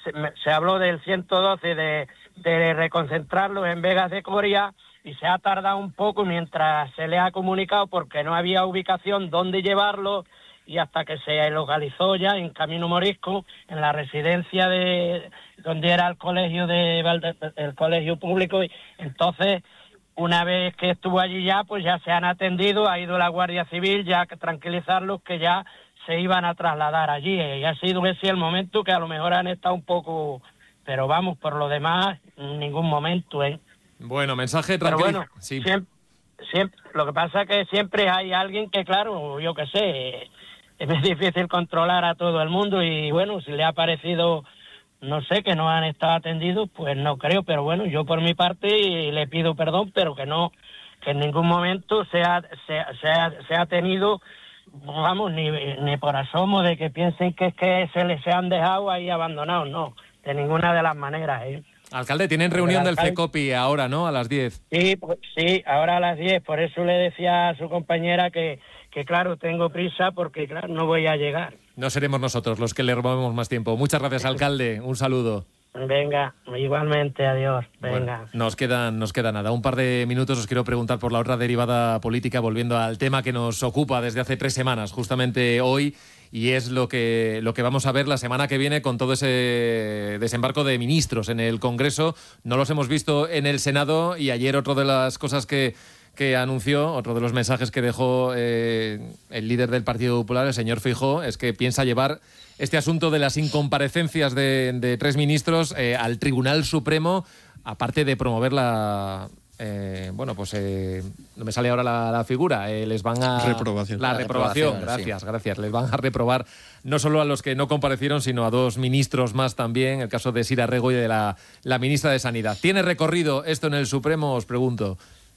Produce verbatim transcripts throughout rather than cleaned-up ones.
se, se habló del ciento doce de, de reconcentrarlos en Vegas de Coria y se ha tardado un poco mientras se le ha comunicado porque no había ubicación donde llevarlo y hasta que se localizó ya en Camino Morisco, en la residencia de donde era el colegio de el colegio público, y entonces una vez que estuvo allí ya, pues ya se han atendido, ha ido la Guardia Civil ya a tranquilizarlos que ya se iban a trasladar allí, y ha sido ese el momento que a lo mejor han estado un poco, pero vamos, por lo demás, en ningún momento, ¿eh? Bueno, mensaje tranquilo. Pero bueno, sí. siempre, siempre, lo que pasa es que siempre hay alguien que, claro, yo qué sé, es difícil controlar a todo el mundo y bueno, si le ha parecido, no sé, que no han estado atendidos, pues no creo, pero bueno, yo por mi parte le pido perdón, pero que no, que en ningún momento se ha, se, se ha, se ha tenido, vamos, ni, ni por asomo de que piensen que es que se les han dejado ahí abandonados, no, de ninguna de las maneras, ¿eh? Alcalde, tienen reunión del FECOPI ahora, ¿no? A las diez. Sí, pues, sí, ahora a las diez. Por eso le decía a su compañera que, que, claro, tengo prisa porque, claro, no voy a llegar. No seremos nosotros los que le robemos más tiempo. Muchas gracias, alcalde. Un saludo. Venga, igualmente, adiós. Venga. Bueno, nos quedan, nos queda nada. Un par de minutos. Os quiero preguntar por la otra derivada política, volviendo al tema que nos ocupa desde hace tres semanas, justamente hoy. Y es lo que, lo que vamos a ver la semana que viene con todo ese desembarco de ministros en el Congreso. No los hemos visto en el Senado y ayer otra de las cosas que, que anunció, otro de los mensajes que dejó eh, el líder del Partido Popular, el señor Feijóo, es que piensa llevar este asunto de las incomparecencias de, de tres ministros eh, al Tribunal Supremo, aparte de promover la... Eh, bueno, pues eh, no me sale ahora la, la figura, eh, les van a... Reprobación. La, la reprobación, reprobación, gracias, sí. gracias. Les van a reprobar no solo a los que no comparecieron, sino a dos ministros más también, el caso de Sira Rego y de la, la ministra de Sanidad. ¿Tiene recorrido esto en el Supremo, os pregunto?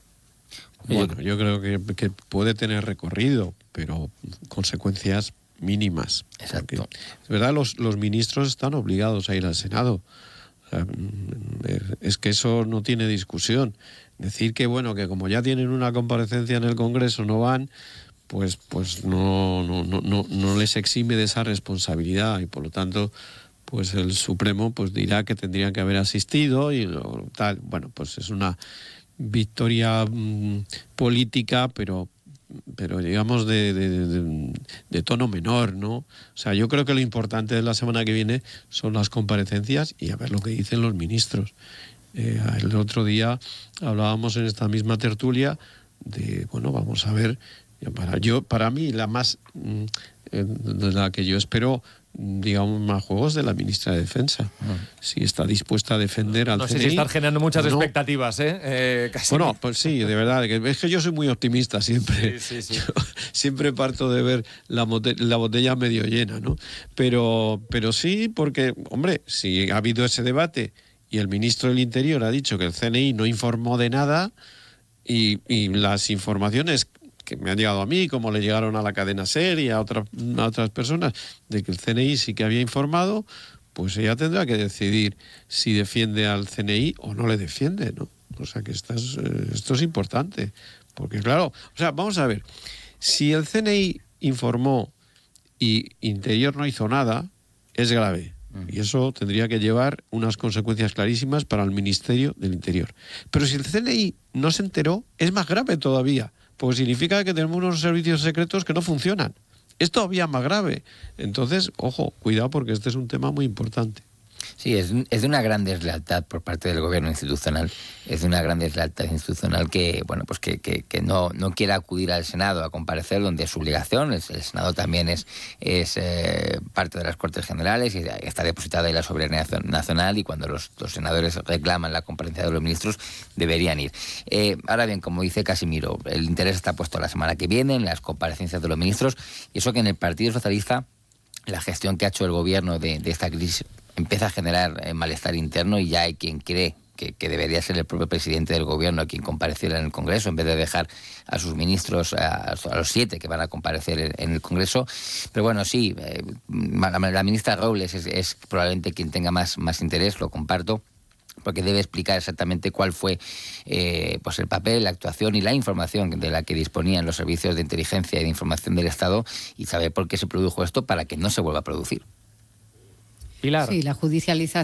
Bueno, yo creo que, que puede tener recorrido, pero consecuencias mínimas. Exacto. Es verdad, los, los ministros están obligados a ir al Senado. O sea, es que eso no tiene discusión. Decir que, bueno, que como ya tienen una comparecencia en el Congreso no van, pues, pues no, no, no, no, no les exime de esa responsabilidad y por lo tanto, pues el Supremo pues dirá que tendrían que haber asistido y lo, tal. Bueno, pues es una victoria mmm, política, pero pero digamos de, de, de, de tono menor, ¿no? O sea, yo creo que lo importante de la semana que viene son las comparecencias y a ver lo que dicen los ministros. Eh, el otro día hablábamos en esta misma tertulia de, bueno, vamos a ver, para yo para mí la más, eh, la que yo espero, digamos, más juegos de la ministra de Defensa. Uh-huh. Si está dispuesta a defender al no C N I. No sé si están generando muchas no. expectativas, ¿eh? eh casi. Bueno, pues sí, de verdad. Es que yo soy muy optimista siempre. Sí, sí, sí. Yo siempre parto de ver la, bote- la botella medio llena, ¿no? Pero, pero sí, porque, hombre, si ha habido ese debate y el ministro del Interior ha dicho que el C N I no informó de nada y, y las informaciones que me han llegado a mí, como le llegaron a la cadena SER y a, otra, a otras personas, de que el C N I sí que había informado, pues ella tendrá que decidir si defiende al C N I o no le defiende, ¿no? O sea que esto es, esto es importante, porque claro, o sea, vamos a ver, si el C N I informó y Interior no hizo nada, es grave. Y eso tendría que llevar unas consecuencias clarísimas para el Ministerio del Interior. Pero si el C N I no se enteró, es más grave todavía, porque significa que tenemos unos servicios secretos que no funcionan. Es todavía más grave. Entonces, ojo, cuidado, porque este es un tema muy importante. Sí, es, es de una gran deslealtad por parte del gobierno institucional. Es de una gran deslealtad institucional que, bueno, pues que, que, que no, no quiera acudir al Senado a comparecer donde es su obligación. El, el Senado también es, es eh, parte de las Cortes Generales y está depositada ahí la soberanía nacional y cuando los, los senadores reclaman la comparecencia de los ministros deberían ir. Eh, ahora bien, como dice Casimiro, el interés está puesto la semana que viene en las comparecencias de los ministros y eso que en el Partido Socialista la gestión que ha hecho el gobierno de, de esta crisis empieza a generar eh, malestar interno y ya hay quien cree que, que debería ser el propio presidente del gobierno quien compareciera en el Congreso en vez de dejar a sus ministros, a, a los siete que van a comparecer en, en el Congreso. Pero bueno, sí, eh, la, la ministra Robles es, es probablemente quien tenga más, más interés, lo comparto, porque debe explicar exactamente cuál fue eh, pues el papel, la actuación y la información de la que disponían los servicios de inteligencia y de información del Estado y saber por qué se produjo esto para que no se vuelva a producir. Pilar. Sí, la judicialización